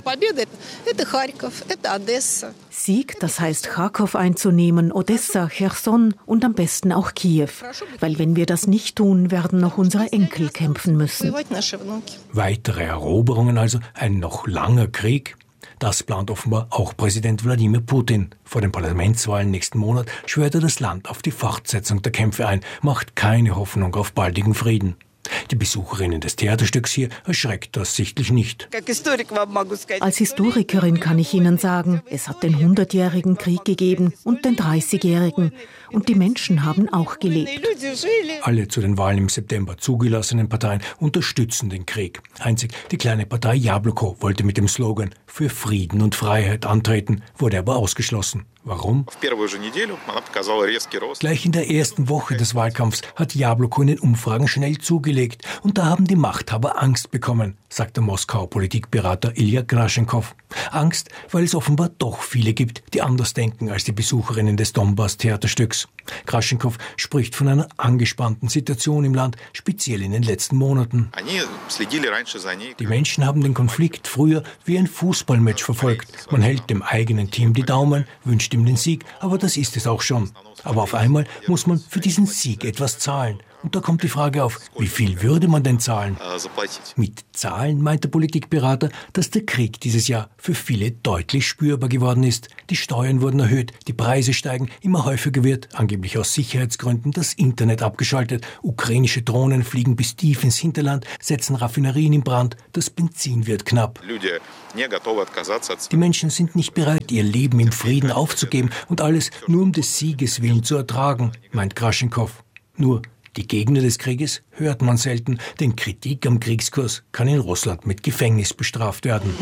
Sieg, das heißt Charkow einzunehmen, Odessa, Cherson und am besten auch Kiew. Weil wenn wir das nicht tun, werden noch unsere Enkel kämpfen müssen. Weitere Eroberungen also, ein noch langer Krieg? Das plant offenbar auch Präsident Wladimir Putin. Vor den Parlamentswahlen nächsten Monat schwört er das Land auf die Fortsetzung der Kämpfe ein, macht keine Hoffnung auf baldigen Frieden. Die Besucherinnen des Theaterstücks hier erschreckt das sichtlich nicht. Als Historikerin kann ich Ihnen sagen, es hat den hundertjährigen Krieg gegeben und den dreißigjährigen. Und die Menschen haben auch gelebt. Alle zu den Wahlen im September zugelassenen Parteien unterstützen den Krieg. Einzig die kleine Partei Jabloko wollte mit dem Slogan für Frieden und Freiheit antreten, wurde aber ausgeschlossen. Warum? Gleich in der ersten Woche des Wahlkampfs hat Jabloko in den Umfragen schnell zugelegt. Und da haben die Machthaber Angst bekommen, sagt der Moskauer Politikberater Ilya Graschenkov. Angst, weil es offenbar doch viele gibt, die anders denken als die Besucherinnen des Donbass-Theaterstücks. Graschenkov spricht von einer angespannten Situation im Land, speziell in den letzten Monaten. Die Menschen haben den Konflikt früher wie ein Fußballmatch verfolgt. Man hält dem eigenen Team die Daumen, wünscht ihm den Sieg, aber das ist es auch schon. Aber auf einmal muss man für diesen Sieg etwas zahlen. Und da kommt die Frage auf, wie viel würde man denn zahlen? Mit Zahlen meint der Politikberater, dass der Krieg dieses Jahr für viele deutlich spürbar geworden ist. Die Steuern wurden erhöht, die Preise steigen, immer häufiger wird, angeblich aus Sicherheitsgründen, das Internet abgeschaltet. Ukrainische Drohnen fliegen bis tief ins Hinterland, setzen Raffinerien in Brand, das Benzin wird knapp. Die Menschen sind nicht bereit, ihr Leben im Frieden aufzugeben und alles nur um des Sieges willen zu ertragen, meint Graschenkov. Nur die Gegner des Krieges hört man selten, denn Kritik am Kriegskurs kann in Russland mit Gefängnis bestraft werden.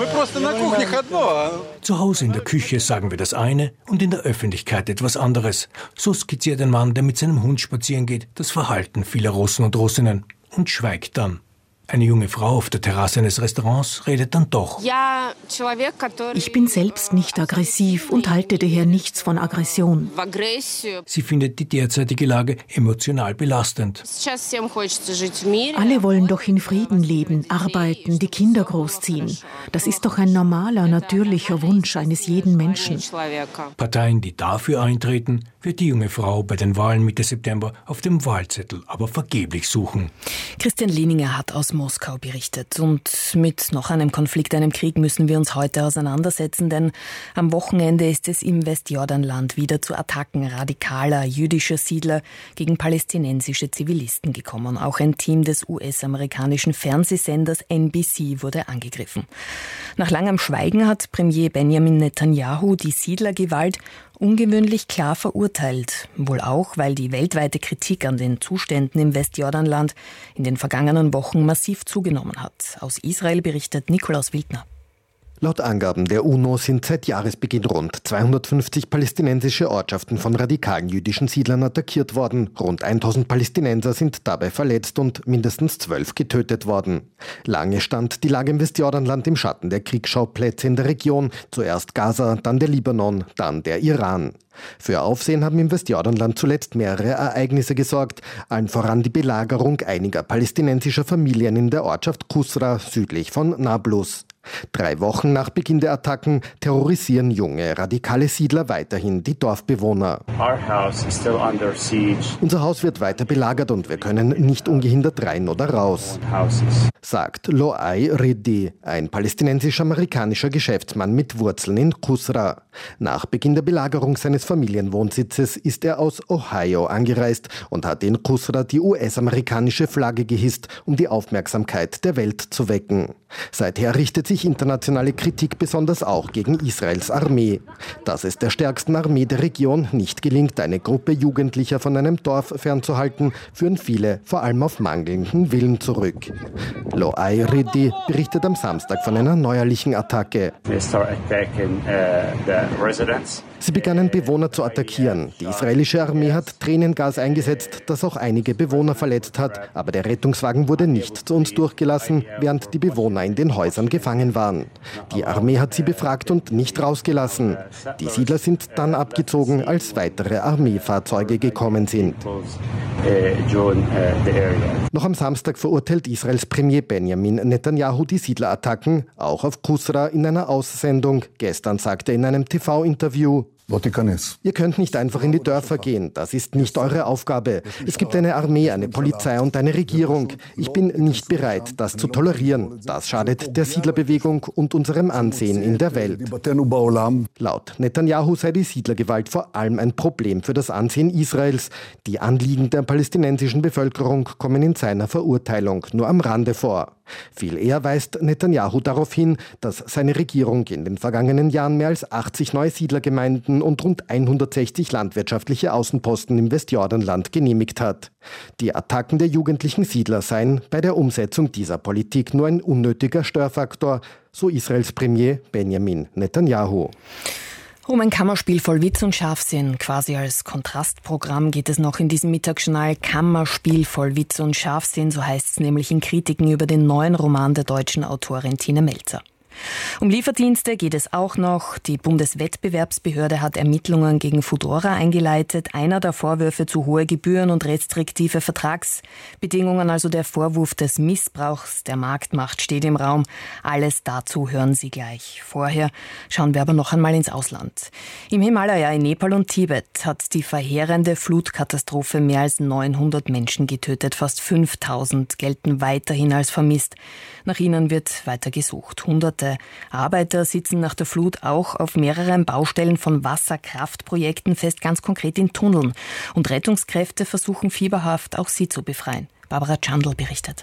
Zu Hause in der Küche sagen wir das eine und in der Öffentlichkeit etwas anderes. So skizziert ein Mann, der mit seinem Hund spazieren geht, das Verhalten vieler Russen und Russinnen und schweigt dann. Eine junge Frau auf der Terrasse eines Restaurants redet dann doch. Ich bin selbst nicht aggressiv und halte daher nichts von Aggression. Sie findet die derzeitige Lage emotional belastend. Alle wollen doch in Frieden leben, arbeiten, die Kinder großziehen. Das ist doch ein normaler, natürlicher Wunsch eines jeden Menschen. Parteien, die dafür eintreten, wird die junge Frau bei den Wahlen Mitte September auf dem Wahlzettel aber vergeblich suchen. Christian Lehninger hat aus Moskau berichtet. Und mit noch einem Konflikt, einem Krieg müssen wir uns heute auseinandersetzen, denn am Wochenende ist es im Westjordanland wieder zu Attacken radikaler jüdischer Siedler gegen palästinensische Zivilisten gekommen. Auch ein Team des U S-amerikanischen Fernsehsenders N B C wurde angegriffen. Nach langem Schweigen hat Premier Benjamin Netanyahu die Siedlergewalt ungewöhnlich klar verurteilt. Wohl auch, weil die weltweite Kritik an den Zuständen im Westjordanland in den vergangenen Wochen massiv zugenommen hat. Aus Israel berichtet Nikolaus Wildner. Laut Angaben der UNO sind seit Jahresbeginn rund zweihundertfünfzig palästinensische Ortschaften von radikalen jüdischen Siedlern attackiert worden. Rund tausend Palästinenser sind dabei verletzt und mindestens zwölf getötet worden. Lange stand die Lage im Westjordanland im Schatten der Kriegsschauplätze in der Region. Zuerst Gaza, dann der Libanon, dann der Iran. Für Aufsehen haben im Westjordanland zuletzt mehrere Ereignisse gesorgt, allen voran die Belagerung einiger palästinensischer Familien in der Ortschaft Qusra südlich von Nablus. Drei Wochen nach Beginn der Attacken terrorisieren junge, radikale Siedler weiterhin die Dorfbewohner. Unser Haus wird weiter belagert und wir können nicht ungehindert rein oder raus, sagt Loai Reddy, ein palästinensisch-amerikanischer Geschäftsmann mit Wurzeln in Qusra. Nach Beginn der Belagerung seines Familienwohnsitzes ist er aus Ohio angereist und hat in Qusra die U S-amerikanische Flagge gehisst, um die Aufmerksamkeit der Welt zu wecken. Seither richtet sich internationale Kritik besonders auch gegen Israels Armee. Dass es der stärksten Armee der Region nicht gelingt, eine Gruppe Jugendlicher von einem Dorf fernzuhalten, führen viele vor allem auf mangelnden Willen zurück. Loai Riddi berichtet am Samstag von einer neuerlichen Attacke. Sie begannen Bewohner zu attackieren. Die israelische Armee hat Tränengas eingesetzt, das auch einige Bewohner verletzt hat. Aber der Rettungswagen wurde nicht zu uns durchgelassen, während die Bewohner in den Häusern gefangen waren. Die Armee hat sie befragt und nicht rausgelassen. Die Siedler sind dann abgezogen, als weitere Armeefahrzeuge gekommen sind. Noch am Samstag verurteilt Israels Premier Benjamin Netanyahu die Siedlerattacken, auch auf Qusra in einer Aussendung. Gestern sagte er in einem T V-Interview: Ihr könnt nicht einfach in die Dörfer gehen, das ist nicht eure Aufgabe. Es gibt eine Armee, eine Polizei und eine Regierung. Ich bin nicht bereit, das zu tolerieren. Das schadet der Siedlerbewegung und unserem Ansehen in der Welt. Laut Netanyahu sei die Siedlergewalt vor allem ein Problem für das Ansehen Israels. Die Anliegen der palästinensischen Bevölkerung kommen in seiner Verurteilung nur am Rande vor. Viel eher weist Netanyahu darauf hin, dass seine Regierung in den vergangenen Jahren mehr als achtzig neue Siedlergemeinden und rund hundertsechzig landwirtschaftliche Außenposten im Westjordanland genehmigt hat. Die Attacken der jugendlichen Siedler seien bei der Umsetzung dieser Politik nur ein unnötiger Störfaktor, so Israels Premier Benjamin Netanyahu. Um ein Kammerspiel voll Witz und Scharfsinn, quasi als Kontrastprogramm, geht es noch in diesem Mittagsjournal. Kammerspiel voll Witz und Scharfsinn, so heißt es nämlich in Kritiken über den neuen Roman der deutschen Autorin Tine Melzer. Um Lieferdienste geht es auch noch. Die Bundeswettbewerbsbehörde hat Ermittlungen gegen Foodora eingeleitet. Einer der Vorwürfe zu hohe Gebühren und restriktive Vertragsbedingungen, also der Vorwurf des Missbrauchs der Marktmacht, steht im Raum. Alles dazu hören Sie gleich. Vorher schauen wir aber noch einmal ins Ausland. Im Himalaya in Nepal und Tibet hat die verheerende Flutkatastrophe mehr als neunhundert Menschen getötet. Fast fünftausend gelten weiterhin als vermisst. Nach ihnen wird weiter gesucht. Hunderte Arbeiter sitzen nach der Flut auch auf mehreren Baustellen von Wasserkraftprojekten fest, ganz konkret in Tunneln. Und Rettungskräfte versuchen fieberhaft, auch sie zu befreien. Barbara Chandl berichtet.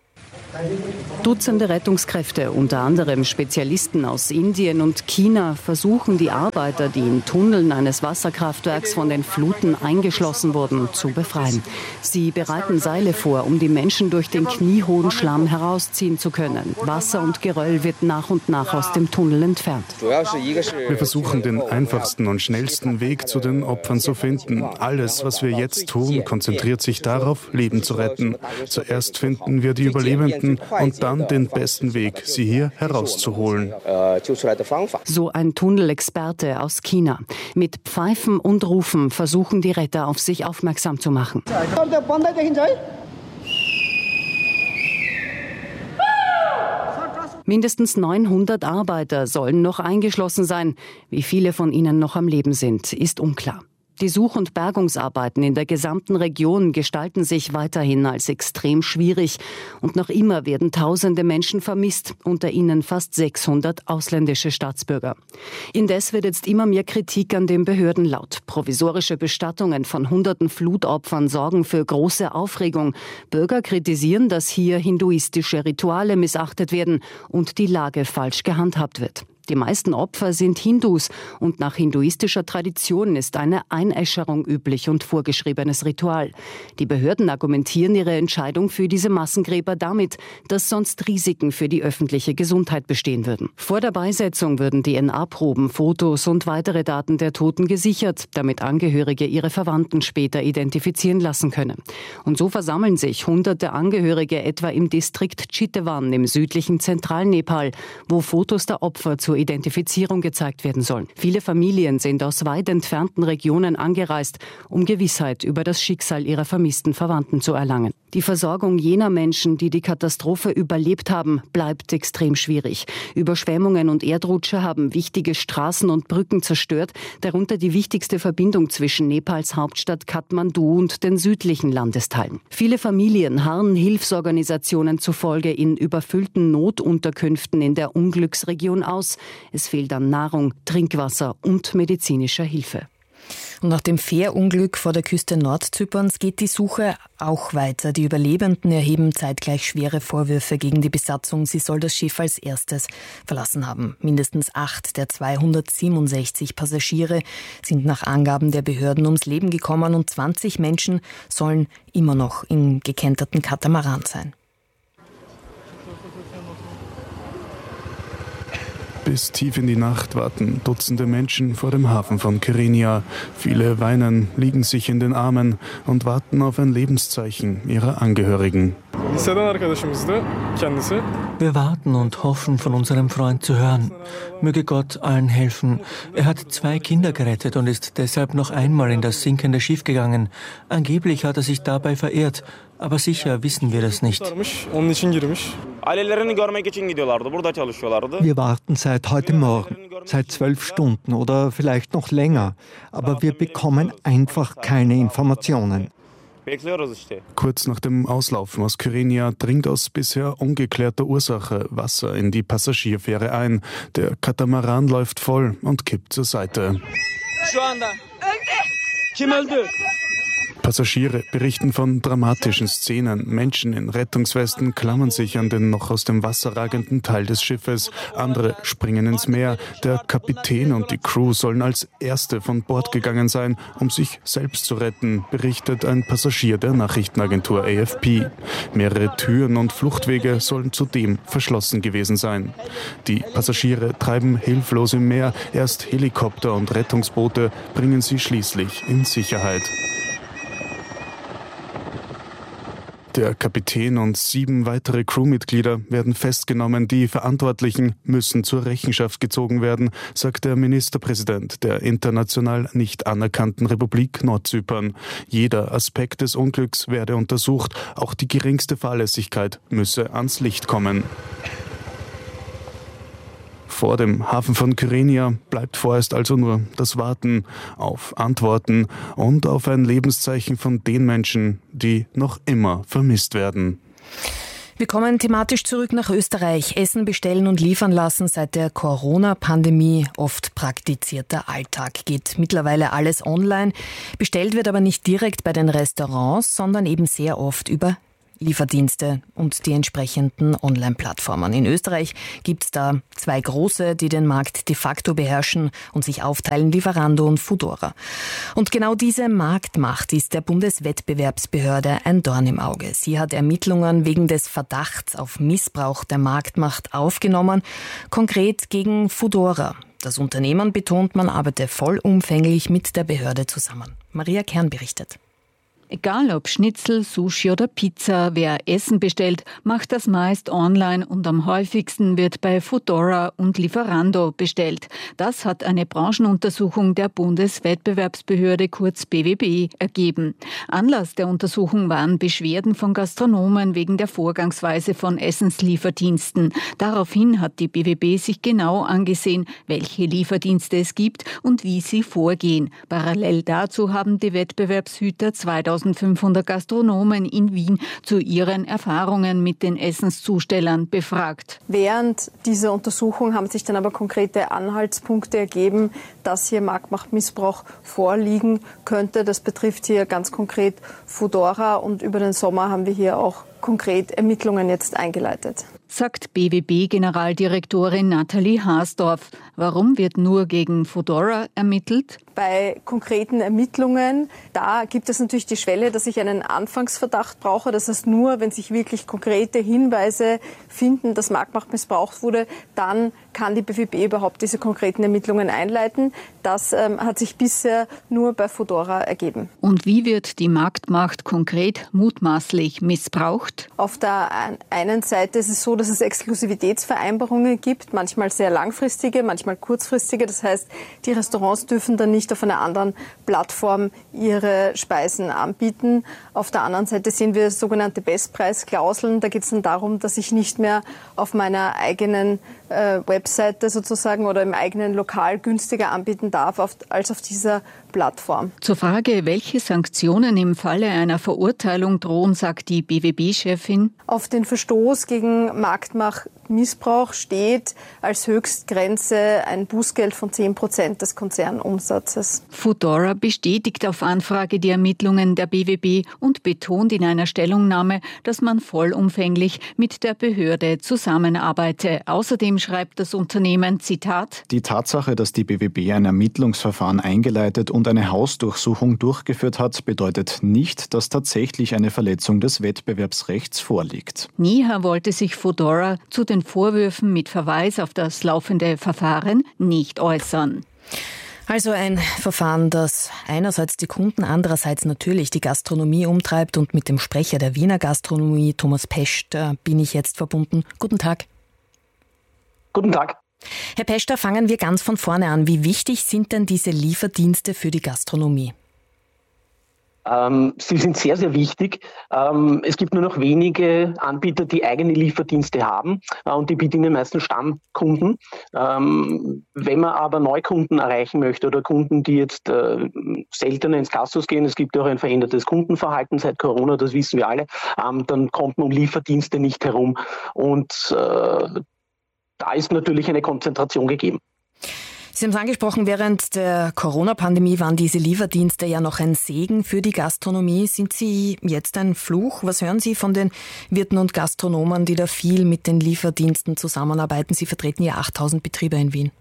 Dutzende Rettungskräfte, unter anderem Spezialisten aus Indien und China, versuchen die Arbeiter, die in Tunneln eines Wasserkraftwerks von den Fluten eingeschlossen wurden, zu befreien. Sie bereiten Seile vor, um die Menschen durch den kniehohen Schlamm herausziehen zu können. Wasser und Geröll wird nach und nach aus dem Tunnel entfernt. Wir versuchen, den einfachsten und schnellsten Weg zu den Opfern zu finden. Alles, was wir jetzt tun, konzentriert sich darauf, Leben zu retten. Zuerst finden wir die Überlebenden und dann den besten Weg, sie hier herauszuholen. So ein Tunnelexperte aus China. Mit Pfeifen und Rufen versuchen die Retter, auf sich aufmerksam zu machen. Mindestens neunhundert Arbeiter sollen noch eingeschlossen sein. Wie viele von ihnen noch am Leben sind, ist unklar. Die Such- und Bergungsarbeiten in der gesamten Region gestalten sich weiterhin als extrem schwierig. Und noch immer werden tausende Menschen vermisst, unter ihnen fast sechshundert ausländische Staatsbürger. Indes wird jetzt immer mehr Kritik an den Behörden laut. Provisorische Bestattungen von hunderten Flutopfern sorgen für große Aufregung. Bürger kritisieren, dass hier hinduistische Rituale missachtet werden und die Lage falsch gehandhabt wird. Die meisten Opfer sind Hindus und nach hinduistischer Tradition ist eine Einäscherung üblich und vorgeschriebenes Ritual. Die Behörden argumentieren ihre Entscheidung für diese Massengräber damit, dass sonst Risiken für die öffentliche Gesundheit bestehen würden. Vor der Beisetzung würden D N A-Proben, Fotos und weitere Daten der Toten gesichert, damit Angehörige ihre Verwandten später identifizieren lassen können. Und so versammeln sich hunderte Angehörige etwa im Distrikt Chitwan im südlichen Zentralnepal, wo Fotos der Opfer zur Identifizierung gezeigt werden sollen. Viele Familien sind aus weit entfernten Regionen angereist, um Gewissheit über das Schicksal ihrer vermissten Verwandten zu erlangen. Die Versorgung jener Menschen, die die Katastrophe überlebt haben, bleibt extrem schwierig. Überschwemmungen und Erdrutsche haben wichtige Straßen und Brücken zerstört, darunter die wichtigste Verbindung zwischen Nepals Hauptstadt Kathmandu und den südlichen Landesteilen. Viele Familien harren Hilfsorganisationen zufolge in überfüllten Notunterkünften in der Unglücksregion aus, Es fehlt an Nahrung, Trinkwasser und medizinischer Hilfe. Und nach dem Fährunglück vor der Küste Nordzyperns geht die Suche auch weiter. Die Überlebenden erheben zeitgleich schwere Vorwürfe gegen die Besatzung. Sie soll das Schiff als erstes verlassen haben. Mindestens acht der zweihundertsiebenundsechzig Passagiere sind nach Angaben der Behörden ums Leben gekommen und zwanzig Menschen sollen immer noch im gekenterten Katamaran sein. Bis tief in die Nacht warten Dutzende Menschen vor dem Hafen von Kyrenia. Viele weinen, liegen sich in den Armen und warten auf ein Lebenszeichen ihrer Angehörigen. Wir warten und hoffen, von unserem Freund zu hören. Möge Gott allen helfen. Er hat zwei Kinder gerettet und ist deshalb noch einmal in das sinkende Schiff gegangen. Angeblich hat er sich dabei verirrt, aber sicher wissen wir das nicht. Wir warten seit heute Morgen, seit zwölf Stunden oder vielleicht noch länger, aber wir bekommen einfach keine Informationen. Kurz nach dem Auslaufen aus Kyrenia dringt aus bisher ungeklärter Ursache Wasser in die Passagierfähre ein. Der Katamaran läuft voll und kippt zur Seite. Passagiere berichten von dramatischen Szenen. Menschen in Rettungswesten klammern sich an den noch aus dem Wasser ragenden Teil des Schiffes. Andere springen ins Meer. Der Kapitän und die Crew sollen als Erste von Bord gegangen sein, um sich selbst zu retten, berichtet ein Passagier der Nachrichtenagentur A F P. Mehrere Türen und Fluchtwege sollen zudem verschlossen gewesen sein. Die Passagiere treiben hilflos im Meer. Erst Helikopter und Rettungsboote bringen sie schließlich in Sicherheit. Der Kapitän und sieben weitere Crewmitglieder werden festgenommen. Die Verantwortlichen müssen zur Rechenschaft gezogen werden, sagt der Ministerpräsident der international nicht anerkannten Republik Nordzypern. Jeder Aspekt des Unglücks werde untersucht. Auch die geringste Fahrlässigkeit müsse ans Licht kommen. Vor dem Hafen von Kyrenia bleibt vorerst also nur das Warten auf Antworten und auf ein Lebenszeichen von den Menschen, die noch immer vermisst werden. Wir kommen thematisch zurück nach Österreich. Essen bestellen und liefern lassen, seit der Corona-Pandemie oft praktizierter Alltag. Geht mittlerweile alles online. Bestellt wird aber nicht direkt bei den Restaurants, sondern eben sehr oft über Lieferdienste und die entsprechenden Online-Plattformen. In Österreich gibt es da zwei große, die den Markt de facto beherrschen und sich aufteilen, Lieferando und Foodora. Und genau diese Marktmacht ist der Bundeswettbewerbsbehörde ein Dorn im Auge. Sie hat Ermittlungen wegen des Verdachts auf Missbrauch der Marktmacht aufgenommen, konkret gegen Foodora. Das Unternehmen betont, man arbeite vollumfänglich mit der Behörde zusammen. Maria Kern berichtet. Egal ob Schnitzel, Sushi oder Pizza, wer Essen bestellt, macht das meist online und am häufigsten wird bei Foodora und Lieferando bestellt. Das hat eine Branchenuntersuchung der Bundeswettbewerbsbehörde kurz B W B ergeben. Anlass der Untersuchung waren Beschwerden von Gastronomen wegen der Vorgangsweise von Essenslieferdiensten. Daraufhin hat die B W B sich genau angesehen, welche Lieferdienste es gibt und wie sie vorgehen. Parallel dazu haben die Wettbewerbshüter zweitausendfünfhundert Gastronomen in Wien zu ihren Erfahrungen mit den Essenszustellern befragt. Während dieser Untersuchung haben sich dann aber konkrete Anhaltspunkte ergeben, dass hier Marktmachtmissbrauch vorliegen könnte. Das betrifft hier ganz konkret Foodora und über den Sommer haben wir hier auch konkret Ermittlungen jetzt eingeleitet. Sagt B W B-Generaldirektorin Nathalie Haasdorf. Warum wird nur gegen Foodora ermittelt? Bei konkreten Ermittlungen, da gibt es natürlich die Schwelle, dass ich einen Anfangsverdacht brauche. Das heißt, nur wenn sich wirklich konkrete Hinweise finden, dass Marktmacht missbraucht wurde, dann kann die B W B überhaupt diese konkreten Ermittlungen einleiten. Das ähm, hat sich bisher nur bei Foodora ergeben. Und wie wird die Marktmacht konkret mutmaßlich missbraucht? Auf der einen Seite ist es so, dass es Exklusivitätsvereinbarungen gibt, manchmal sehr langfristige, manchmal kurzfristige. Das heißt, die Restaurants dürfen dann nicht auf einer anderen Plattform ihre Speisen anbieten. Auf der anderen Seite sehen wir sogenannte Bestpreisklauseln. Da geht es dann darum, dass ich nicht mehr auf meiner eigenen äh, Webseite sozusagen oder im eigenen Lokal günstiger anbieten darf auf, als auf dieser Plattform. Zur Frage, welche Sanktionen im Falle einer Verurteilung drohen, sagt die B W B-Chefin. Auf den Verstoß gegen Marktmachtmissbrauch steht als Höchstgrenze ein Bußgeld von zehn Prozent des Konzernumsatzes. Foodora bestätigt auf Anfrage die Ermittlungen der B W B und betont in einer Stellungnahme, dass man vollumfänglich mit der Behörde zusammenarbeite. Außerdem schreibt das Unternehmen, Zitat, die Tatsache, dass die B W B ein Ermittlungsverfahren eingeleitet und eine Hausdurchsuchung durchgeführt hat, bedeutet nicht, dass tatsächlich eine Verletzung des Wettbewerbsrechts vorliegt. Niha wollte sich Foodora zu den Vorwürfen mit Verweis auf das laufende Verfahren nicht äußern. Also ein Verfahren, das einerseits die Kunden, andererseits natürlich die Gastronomie umtreibt. Und mit dem Sprecher der Wiener Gastronomie, Thomas Peschter, bin ich jetzt verbunden. Guten Tag. Guten Tag. Herr Peschter, fangen wir ganz von vorne an. Wie wichtig sind denn diese Lieferdienste für die Gastronomie? Ähm, sie sind sehr, sehr wichtig. Ähm, es gibt nur noch wenige Anbieter, die eigene Lieferdienste haben äh, und die bieten den meisten Stammkunden. Ähm, wenn man aber Neukunden erreichen möchte oder Kunden, die jetzt äh, seltener ins Gasthaus gehen, es gibt ja auch ein verändertes Kundenverhalten seit Corona, das wissen wir alle, ähm, dann kommt man um Lieferdienste nicht herum. Und äh, da ist natürlich eine Konzentration gegeben. Sie haben es angesprochen, während der Corona-Pandemie waren diese Lieferdienste ja noch ein Segen für die Gastronomie. Sind sie jetzt ein Fluch? Was hören Sie von den Wirten und Gastronomen, die da viel mit den Lieferdiensten zusammenarbeiten? Sie vertreten ja achttausend Betriebe in Wien.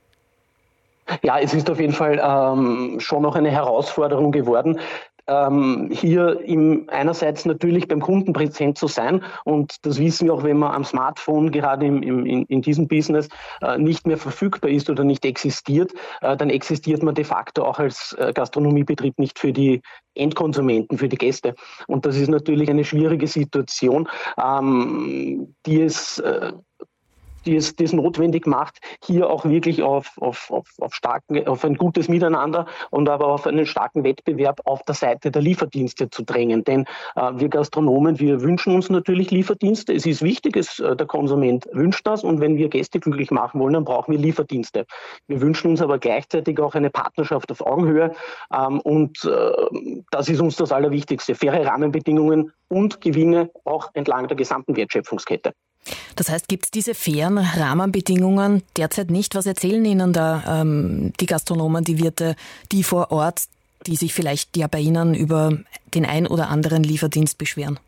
Ja, es ist auf jeden Fall ähm, schon noch eine Herausforderung geworden, ähm, hier im, einerseits natürlich beim Kunden präsent zu sein. Und das wissen wir auch, wenn man am Smartphone gerade im, im, in, in diesem Business äh, nicht mehr verfügbar ist oder nicht existiert, äh, dann existiert man de facto auch als äh, Gastronomiebetrieb nicht für die Endkonsumenten, für die Gäste. Und das ist natürlich eine schwierige Situation, ähm, die es äh, die es, die es notwendig macht, hier auch wirklich auf, auf, auf, auf, starken, auf ein gutes Miteinander und aber auf einen starken Wettbewerb auf der Seite der Lieferdienste zu drängen. Denn äh, wir Gastronomen, wir wünschen uns natürlich Lieferdienste. Es ist wichtig, es, äh, der Konsument wünscht das und wenn wir Gäste glücklich machen wollen, dann brauchen wir Lieferdienste. Wir wünschen uns aber gleichzeitig auch eine Partnerschaft auf Augenhöhe ähm, und äh, das ist uns das Allerwichtigste. Faire Rahmenbedingungen und Gewinne auch entlang der gesamten Wertschöpfungskette. Das heißt, gibt es diese fairen Rahmenbedingungen derzeit nicht? Was erzählen Ihnen da ähm, die Gastronomen, die Wirte, die vor Ort, die sich vielleicht ja bei Ihnen über den ein oder anderen Lieferdienst beschweren?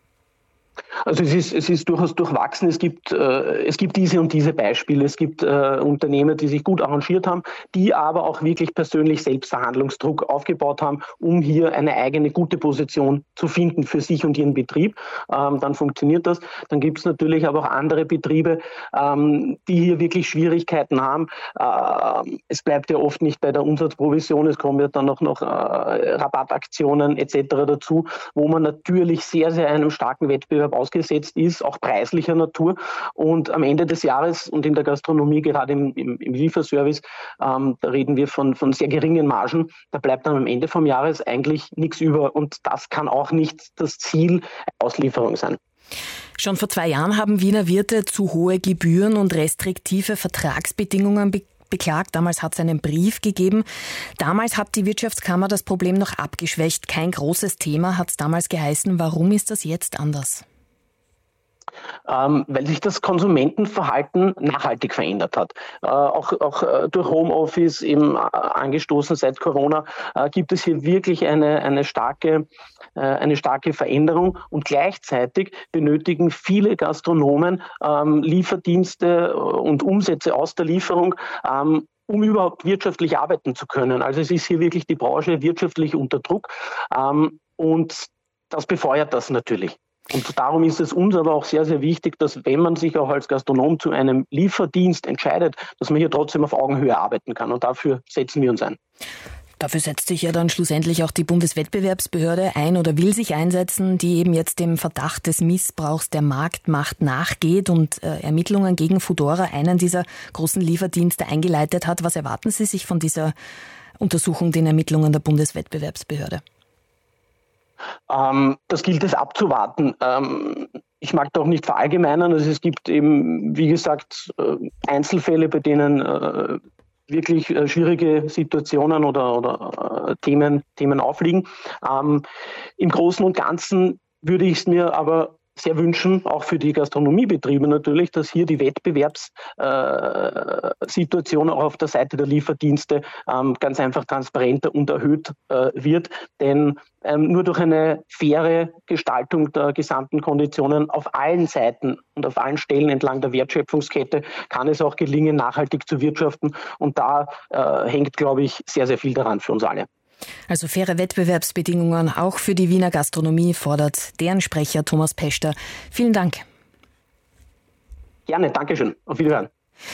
Also es ist, es ist durchaus durchwachsen. Es gibt, äh, es gibt diese und diese Beispiele. Es gibt äh, Unternehmer, die sich gut arrangiert haben, die aber auch wirklich persönlich selbst Verhandlungsdruck aufgebaut haben, um hier eine eigene gute Position zu finden für sich und ihren Betrieb. Ähm, dann funktioniert das. Dann gibt es natürlich aber auch andere Betriebe, ähm, die hier wirklich Schwierigkeiten haben. Äh, es bleibt ja oft nicht bei der Umsatzprovision. Es kommen ja dann auch noch äh, Rabattaktionen et cetera dazu, wo man natürlich sehr, sehr einem starken Wettbewerb ausgesetzt ist, auch preislicher Natur. Und am Ende des Jahres und in der Gastronomie, gerade im, im, im Lieferservice, ähm, da reden wir von, von sehr geringen Margen. Da bleibt dann am Ende vom Jahres eigentlich nichts über. Und das kann auch nicht das Ziel der Auslieferung sein. Schon vor zwei Jahren haben Wiener Wirte zu hohe Gebühren und restriktive Vertragsbedingungen bekommen. beklagt. Damals hat es einen Brief gegeben. Damals hat die Wirtschaftskammer das Problem noch abgeschwächt. Kein großes Thema, hat es damals geheißen. Warum ist das jetzt anders? Ähm, weil sich das Konsumentenverhalten nachhaltig verändert hat. Äh, auch auch äh, durch Homeoffice eben äh, angestoßen seit Corona äh, gibt es hier wirklich eine, eine, starke, äh, eine starke Veränderung und gleichzeitig benötigen viele Gastronomen ähm, Lieferdienste und Umsätze aus der Lieferung, ähm, um überhaupt wirtschaftlich arbeiten zu können. Also es ist hier wirklich die Branche wirtschaftlich unter Druck ähm, und das befeuert das natürlich. Und darum ist es uns aber auch sehr, sehr wichtig, dass wenn man sich auch als Gastronom zu einem Lieferdienst entscheidet, dass man hier trotzdem auf Augenhöhe arbeiten kann. Und dafür setzen wir uns ein. Dafür setzt sich ja dann schlussendlich auch die Bundeswettbewerbsbehörde ein oder will sich einsetzen, die eben jetzt dem Verdacht des Missbrauchs der Marktmacht nachgeht und äh, Ermittlungen gegen Foodora, einen dieser großen Lieferdienste, eingeleitet hat. Was erwarten Sie sich von dieser Untersuchung, den Ermittlungen der Bundeswettbewerbsbehörde? Ähm, das gilt es abzuwarten. Ähm, ich mag da auch nicht verallgemeinern. Also es gibt eben, wie gesagt, äh, Einzelfälle, bei denen äh, wirklich äh, schwierige Situationen oder, oder äh, Themen, Themen aufliegen. Ähm, Im Großen und Ganzen würde ich es mir aber sehr wünschen, auch für die Gastronomiebetriebe natürlich, dass hier die Wettbewerbssituation äh, auch auf der Seite der Lieferdienste ähm, ganz einfach transparenter und erhöht äh, wird. Denn ähm, nur durch eine faire Gestaltung der gesamten Konditionen auf allen Seiten und auf allen Stellen entlang der Wertschöpfungskette kann es auch gelingen, nachhaltig zu wirtschaften. Und da äh, hängt, glaube ich, sehr, sehr viel daran für uns alle. Also faire Wettbewerbsbedingungen auch für die Wiener Gastronomie fordert deren Sprecher Thomas Peschter. Vielen Dank. Gerne, Dankeschön. Auf Wiederhören.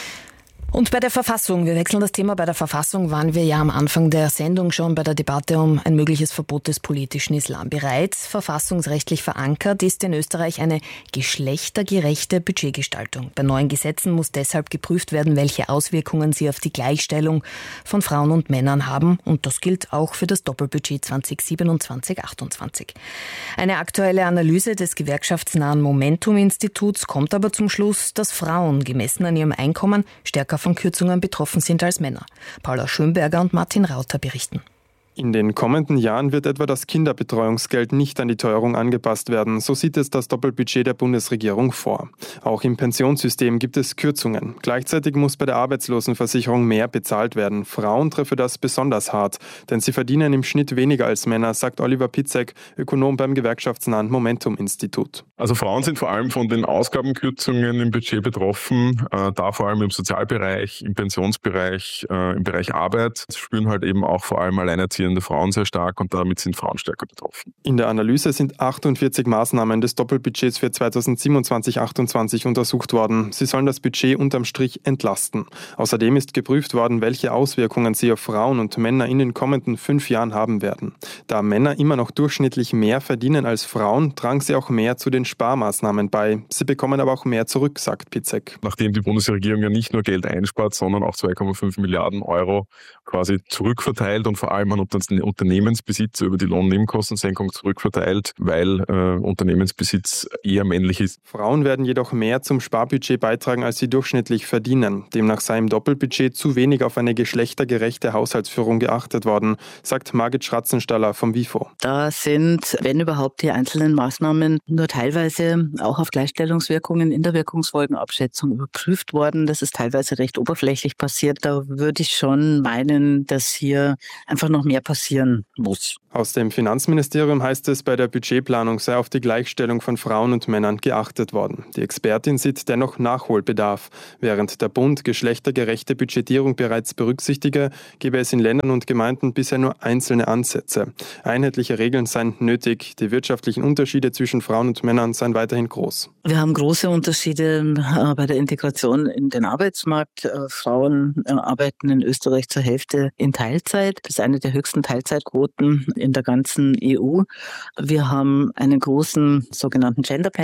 Und bei der Verfassung, wir wechseln das Thema, bei der Verfassung waren wir ja am Anfang der Sendung schon bei der Debatte um ein mögliches Verbot des politischen Islam. Bereits verfassungsrechtlich verankert ist in Österreich eine geschlechtergerechte Budgetgestaltung. Bei neuen Gesetzen muss deshalb geprüft werden, welche Auswirkungen sie auf die Gleichstellung von Frauen und Männern haben. Und das gilt auch für das Doppelbudget zwanzig siebenundzwanzig achtundzwanzig. Eine aktuelle Analyse des gewerkschaftsnahen Momentum-Instituts kommt aber zum Schluss, dass Frauen gemessen an ihrem Einkommen stärker von Kürzungen betroffen sind als Männer. Paula Schönberger und Martin Rauter berichten. In den kommenden Jahren wird etwa das Kinderbetreuungsgeld nicht an die Teuerung angepasst werden. So sieht es das Doppelbudget der Bundesregierung vor. Auch im Pensionssystem gibt es Kürzungen. Gleichzeitig muss bei der Arbeitslosenversicherung mehr bezahlt werden. Frauen treffe das besonders hart, denn sie verdienen im Schnitt weniger als Männer, sagt Oliver Pitzek, Ökonom beim gewerkschaftsnahen Momentum-Institut. Also Frauen sind vor allem von den Ausgabenkürzungen im Budget betroffen, äh, da vor allem im Sozialbereich, im Pensionsbereich, äh, im Bereich Arbeit. Das spüren halt eben auch vor allem alleinerziehende Frauen sehr stark und damit sind Frauen stärker betroffen. In der Analyse sind achtundvierzig Maßnahmen des Doppelbudgets für zweitausendsiebenundzwanzig achtundzwanzig untersucht worden. Sie sollen das Budget unterm Strich entlasten. Außerdem ist geprüft worden, welche Auswirkungen sie auf Frauen und Männer in den kommenden fünf Jahren haben werden. Da Männer immer noch durchschnittlich mehr verdienen als Frauen, tragen sie auch mehr zu den Sparmaßnahmen bei. Sie bekommen aber auch mehr zurück, sagt Pitzek. Nachdem die Bundesregierung ja nicht nur Geld einspart, sondern auch zwei Komma fünf Milliarden Euro quasi zurückverteilt und vor allem an Unternehmensbesitzer über die Lohnnebenkostensenkung zurückverteilt, weil äh, Unternehmensbesitz eher männlich ist. Frauen werden jedoch mehr zum Sparbudget beitragen, als sie durchschnittlich verdienen. Demnach sei im Doppelbudget zu wenig auf eine geschlechtergerechte Haushaltsführung geachtet worden, sagt Margit Schratzenstaller vom WIFO. Da sind, wenn überhaupt, die einzelnen Maßnahmen nur teilweise auch auf Gleichstellungswirkungen in der Wirkungsfolgenabschätzung überprüft worden. Das ist teilweise recht oberflächlich passiert. Da würde ich schon meinen, dass hier einfach noch mehr passieren muss. Aus dem Finanzministerium heißt es, bei der Budgetplanung sei auf die Gleichstellung von Frauen und Männern geachtet worden. Die Expertin sieht dennoch Nachholbedarf. Während der Bund geschlechtergerechte Budgetierung bereits berücksichtige, gebe es in Ländern und Gemeinden bisher nur einzelne Ansätze. Einheitliche Regeln seien nötig. Die wirtschaftlichen Unterschiede zwischen Frauen und Männern seien weiterhin groß. Wir haben große Unterschiede äh, bei der Integration in den Arbeitsmarkt. Äh, Frauen äh, arbeiten in Österreich zur Hälfte in Teilzeit. Das ist eine der höchsten Teilzeitquoten in der ganzen E U. Wir haben einen großen sogenannten Gender